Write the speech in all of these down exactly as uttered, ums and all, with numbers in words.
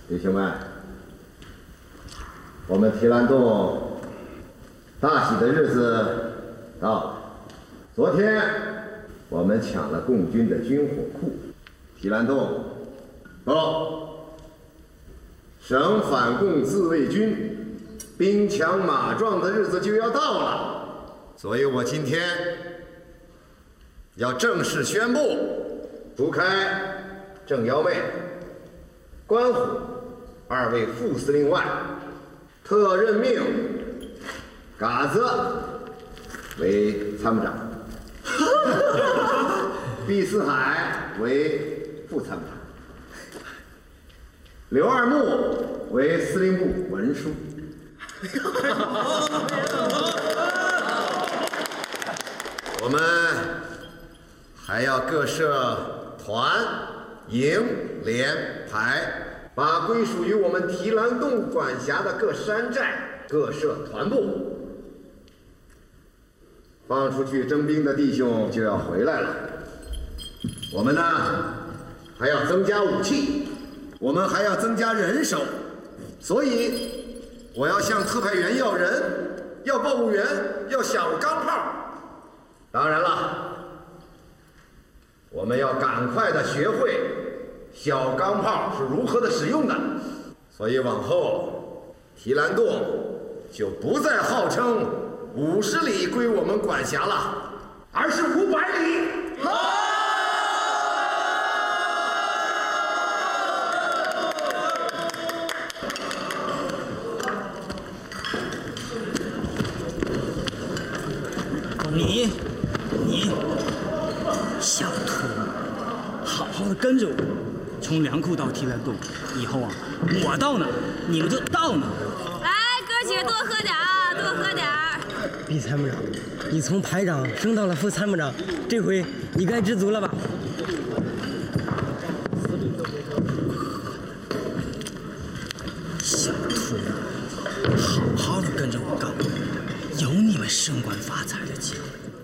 弟兄们，我们提兰洞大喜的日子到了。昨天我们抢了共军的军火库，提兰洞报，省反共自卫军兵强马壮的日子就要到了，所以我今天要正式宣布，除开郑幺妹、关虎二位副司令外，特任命嘎子为参谋长，毕四海为副参谋长，刘二木为司令部文书。我们还要各设团、营、连、排，把归属于我们提兰洞管辖的各山寨各设团部。放出去征兵的弟兄就要回来了。我们呢，还要增加武器，我们还要增加人手，所以我要向特派员要人，要报务员，要小钢炮。当然了，我们要赶快的学会小钢炮是如何的使用的，所以往后提兰洞就不再号称五十里归我们管辖了，而是五百里。好。 你，你，小兔，好好的跟着我，从粮库到提兰洞，以后啊，我到哪，你们就到哪。 来，哥几个多喝点啊，多喝点儿。 毕参谋长，你从排长升到了副参谋长，这回你该知足了吧？ 小兔，好好的跟着我干，有你们升官发财的机会。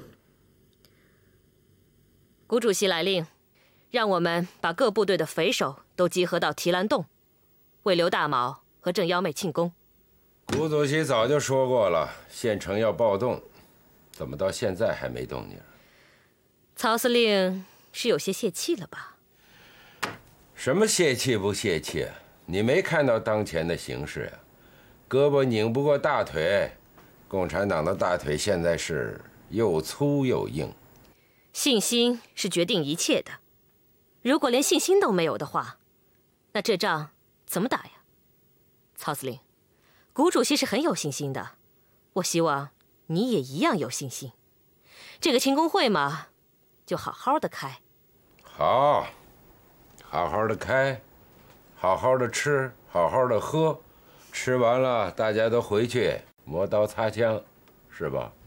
谷主席来令，让我们把各部队的匪首都集合到提兰洞，为刘大毛和郑幺妹庆功。 谷主席早就说过了，县城要暴动，怎么到现在还没动静？ 曹司令是有些泄气了吧？ 什么泄气不泄气？你没看到当前的形势呀？胳膊拧不过大腿，共产党的大腿现在是又粗又硬。 信心是决定一切的，如果连信心都没有的话，那这仗怎么打呀？曹司令，谷主席是很有信心的，我希望你也一样有信心。这个庆功会嘛，就好好的开。 好，好好的开，好好的吃，好好的喝，吃完了大家都回去磨刀擦枪，是吧？